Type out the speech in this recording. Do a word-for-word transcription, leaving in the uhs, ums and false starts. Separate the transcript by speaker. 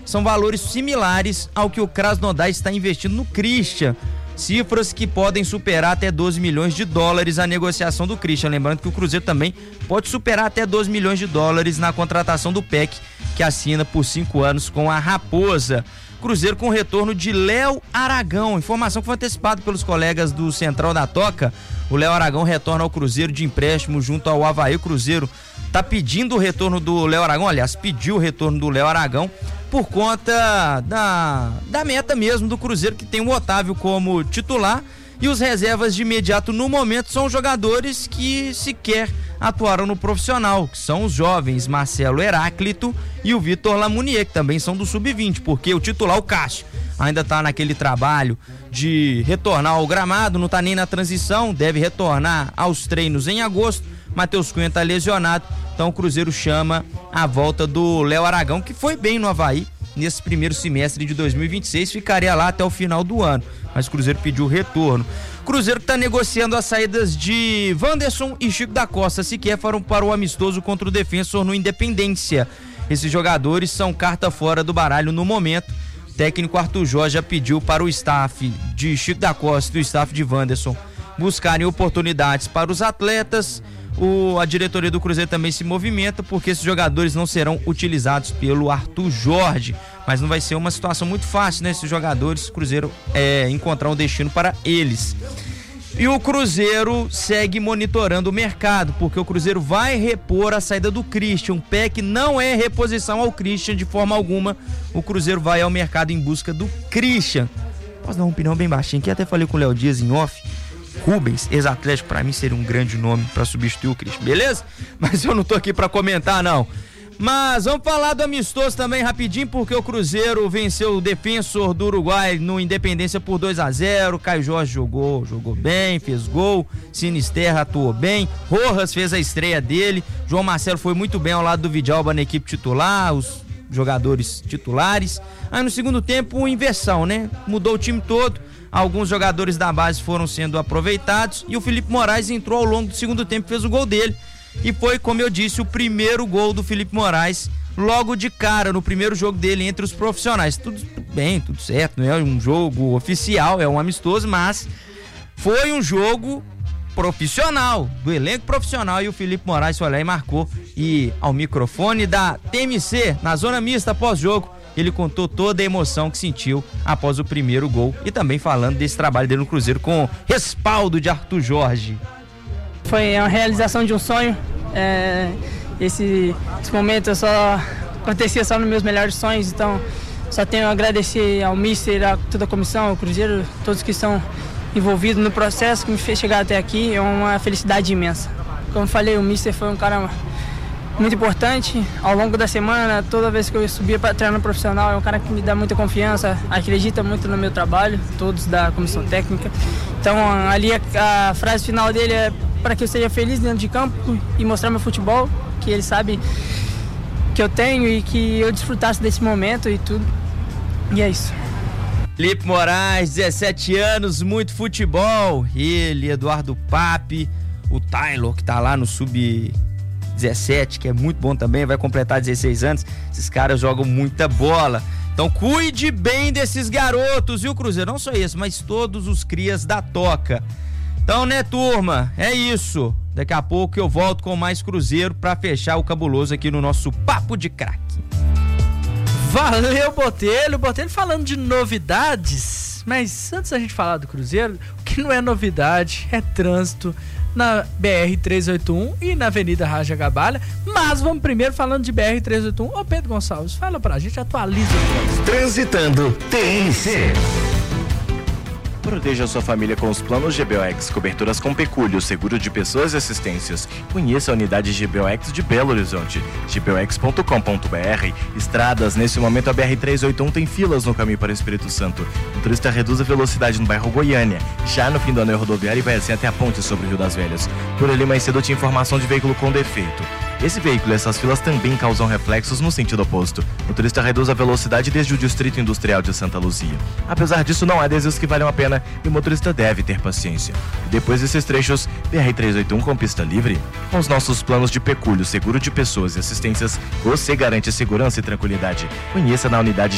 Speaker 1: são valores similares ao que o Krasnodar está investindo no Christian. Cifras que podem superar até doze milhões de dólares a negociação do Christian. Lembrando que o Cruzeiro também pode superar até doze milhões de dólares na contratação do P E C, que assina por cinco anos com a Raposa. Cruzeiro com retorno de Léo Aragão. Informação que foi antecipada pelos colegas do Central da Toca. O Léo Aragão retorna ao Cruzeiro de empréstimo junto ao Avaí. O Cruzeiro tá pedindo o retorno do Léo Aragão, aliás, pediu o retorno do Léo Aragão por conta da, da meta mesmo do Cruzeiro, que tem o Otávio como titular e os reservas de imediato no momento são jogadores que sequer atuaram no profissional, que são os jovens Marcelo Heráclito e o Vitor Lamounier, que também são do sub vinte, porque o titular, o Cássio, ainda tá naquele trabalho de retornar ao gramado, não tá nem na transição, deve retornar aos treinos em agosto. Matheus Cunha tá lesionado, então o Cruzeiro chama a volta do Léo Aragão, que foi bem no Avaí nesse primeiro semestre de dois mil e vinte e seis, ficaria lá até o final do ano, mas o Cruzeiro pediu retorno. Cruzeiro que tá negociando as saídas de Wanderson e Chico da Costa, sequer foram para o amistoso contra o Defensor no Independência. Esses jogadores são carta fora do baralho no momento. O técnico Arthur Jorge já pediu para o staff de Chico da Costa e o staff de Wanderson buscarem oportunidades para os atletas. O, a diretoria do Cruzeiro também se movimenta porque esses jogadores não serão utilizados pelo Arthur Jorge, mas não vai ser uma situação muito fácil, né? Esses jogadores, o Cruzeiro é, encontrar um destino para eles. E o Cruzeiro segue monitorando o mercado, porque o Cruzeiro vai repor a saída do Christian. O P E C não é reposição ao Christian de forma alguma. O Cruzeiro vai ao mercado em busca do Christian. Posso dar uma opinião bem baixinha aqui, até falei com o Léo Dias em off. Rubens, ex-Atlético, pra mim seria um grande nome pra substituir o Christian, beleza? Mas eu não tô aqui pra comentar, não. Mas vamos falar do amistoso também rapidinho, porque o Cruzeiro venceu o Defensor do Uruguai no Independência por dois a zero. Caio Jorge jogou, jogou bem, fez gol. Sinisterra atuou bem. Rojas fez a estreia dele. João Marcelo foi muito bem ao lado do Vidalba na equipe titular, os jogadores titulares. Aí no segundo tempo, inversão, né? Mudou o time todo. Alguns jogadores da base foram sendo aproveitados e o Felipe Moraes entrou ao longo do segundo tempo e fez o gol dele. E foi, como eu disse, o primeiro gol do Felipe Moraes logo de cara, no primeiro jogo dele entre os profissionais. Tudo, tudo bem, tudo certo, não é um jogo oficial, é um amistoso, mas foi um jogo profissional, do elenco profissional, e o Felipe Moraes foi lá e marcou. E ao microfone da T M C, na zona mista pós-jogo, ele contou toda a emoção que sentiu após o primeiro gol e também falando desse trabalho dele no Cruzeiro com respaldo de Arthur Jorge.
Speaker 2: Foi uma realização de um sonho. É, esse, esse momento eu só acontecia só nos meus melhores sonhos, então só tenho a agradecer ao Mister, a toda a comissão, ao Cruzeiro, todos que estão envolvidos no processo que me fez chegar até aqui. É uma felicidade imensa. Como eu falei, o Mister foi um cara muito importante ao longo da semana. Toda vez que eu subia para treinar no profissional, é um cara que me dá muita confiança, acredita muito no meu trabalho, todos da comissão técnica. Então ali a, a frase final dele é para que eu seja feliz dentro de campo e mostrar meu futebol, que ele sabe que eu tenho e que eu desfrutasse desse momento e tudo. E é isso.
Speaker 1: Felipe Moraes, dezessete anos, muito futebol. Ele, Eduardo Pape, o Taylor, que tá lá no sub dezessete, que é muito bom também, vai completar dezesseis anos. Esses caras jogam muita bola. Então cuide bem desses garotos, viu, Cruzeiro? Não só isso, mas todos os crias da Toca. Então, né, turma? É isso. Daqui a pouco eu volto com mais Cruzeiro pra fechar o cabuloso aqui no nosso Papo de Craque.
Speaker 3: Valeu, Botelho. Botelho falando de novidades, mas antes da gente falar do Cruzeiro, o que não é novidade é trânsito na B R trezentos e oitenta e um e na Avenida Raja Gabalha. Mas vamos primeiro falando de B R trezentos e oitenta e um. Ô Pedro Gonçalves, fala pra gente, atualiza o
Speaker 4: Transitando T N C.
Speaker 5: Proteja sua família com os planos G B O X, coberturas com pecúlio, seguro de pessoas e assistências. Conheça a unidade G B O X de Belo Horizonte, g b o x ponto com ponto b r. Estradas, nesse momento a B R trezentos e oitenta e um tem filas no caminho para o Espírito Santo. O motorista reduz a velocidade no bairro Goiânia. Já no fim do anel rodoviário vai assim até a ponte sobre o Rio das Velhas. Por ali mais cedo tinha informação de veículo com defeito. Esse veículo e essas filas também causam reflexos no sentido oposto. O motorista reduz a velocidade desde o Distrito Industrial de Santa Luzia. Apesar disso, não há desvios que valham a pena e o motorista deve ter paciência. E depois desses trechos, B R trezentos e oitenta e um com pista livre. Com os nossos planos de pecúlio, seguro de pessoas e assistências, você garante segurança e tranquilidade. Conheça na unidade